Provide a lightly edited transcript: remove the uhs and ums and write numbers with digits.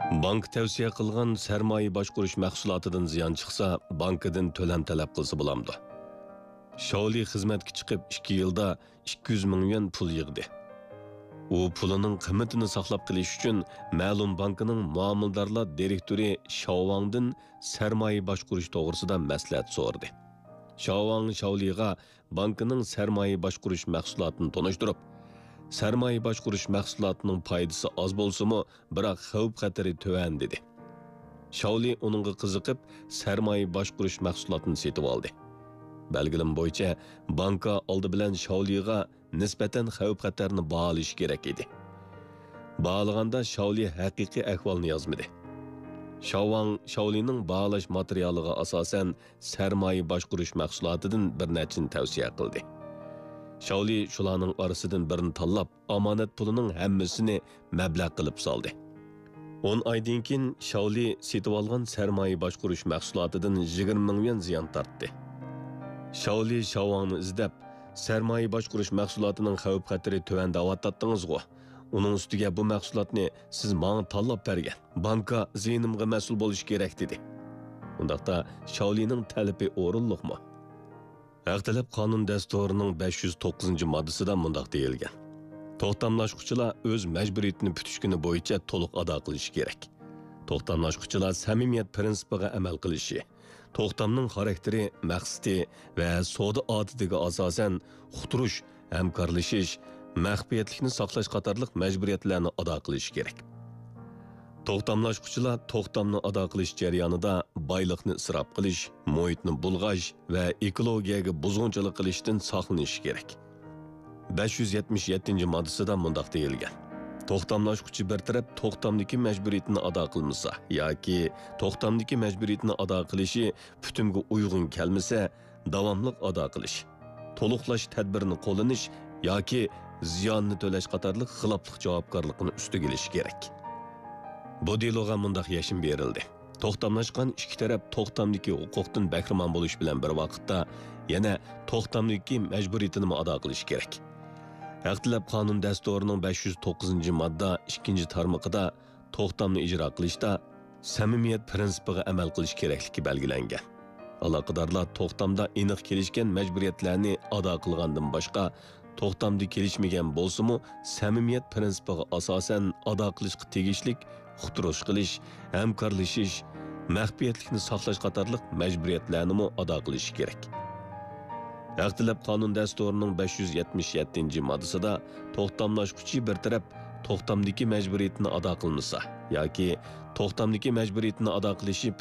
Bank tavsiya qilgan sarmoya boshqurish mahsulotidan ziyon chiqsa, bankidan to'lam talab qilsa bo'lamdi. Shaoli xizmatga chiqib 2 yilda 200 ming yuan pul yig'di. U pulining qiymatini saqlab qilish uchun ma'lum bankining muomildorlar direktori Shaowangdan sarmoya boshqurish to'g'risida maslahat so'radi. Shaowang Shaoliga bankining sarmoya boshqurish mahsulotini tanishtirib, sarmoya boshqurish mahsulotining foydasi oz bo'lsa-mu, biroq xavf-xatari tuvan dedi. Shaoli uningga qiziqib, sarmoya boshqurish mahsulotini setib oldi. Belgilim bo'yicha banka oldi bilan Shaoliga nisbatan xavf-xatarni baholash kerak edi. Baholaganda Shaoli haqiqiy ahvolni yozmadi. Shaowang Shaolining baholash materialiga asosan sarmoya boshqurish mahsulotidan bir nechini tavsiya qildi. Shaoli shularning orasidan birini tanlab, omonat pulining hammasini mablag' qilib soldi. 10 oydan keyin Shaoli setib olgan sarmoya boshqurish mahsulotidan 20 ming yuan ziyon tortdi. Shaoli Shaowangni izlab, sarmoya boshqurish mahsulotining xavf-xatari tuvan da'vatlatdingiz-ku. Uning ustiga bu mahsulotni siz menga tanlab bergan. Banka ziynimga mas'ul bo'lish kerak dedi. Undaqda Shaolining talabi o'rinliqmi? Haqtalab qonun dasturining 509-moddasida mundaq deyilgan. To'xtamlashquchilar o'z majburiyatini putishkuni bo'yicha to'liq ado qilishi kerak. To'xtamlashquchilar samimiyat prinsipiga amal qilishi, to'xtamning xarakteri, maqsadi va savdo odatiga asosan xuturish, hamkorlashish, maxfiyatlikni saqlash qatorliq majburiyatlarni ado qilishi kerak. To'xtamlashquchilar to'xtamni ado qilish jarayonida boyliqni isrof qilish, muhitni bulg'ash va ekologiyaga buzg'unchilik qilishdan saqlanish kerak. 577-moddasida mundaq deyilgan. To'xtamlashquchi bir taraf to'xtamdagi majburiyatni ado qilmasa yoki to'xtamdagi majburiyatni ado qilishi putumga uyg'un kelmasa, davomli ado qilish, to'liqlash tadbirini qo'llanish yoki ziyonni to'lash qatorliq xiloflik javobgarligini ustiga olish kerak. Bu deloga mundaq yashim berildi. To'xtamlashgan ikki taraf to'xtamdagi huquqdan bahramon bo'lish bilan bir vaqtda yana to'xtamdagi majburiyatini ado qilish kerak. Haqtilab qonun dasturining 509-modda 2-tarmoqida to'xtamni ijro qilishda samimiyat prinsipiga amal qilish kerakligi belgilangan. Aloqadorlar to'xtamda aniq kelishgan majburiyatlarni ado qilgandan boshqa to'xtamda kelishmagan bo'lsa-mu, samimiyat prinsipiga asosan ado qilishga tegishlik xuturish qilish, hamkorlashish, maxfiyatlikni saqlash qatorliq majburiyatlarni ado qilish kerak. Haqtilab qonun dasturining 577-moddasida to'xtamlashquchi bir taraf to'xtamdagi majburiyatni ado qilmasa yoki to'xtamdagi majburiyatni ado qilishi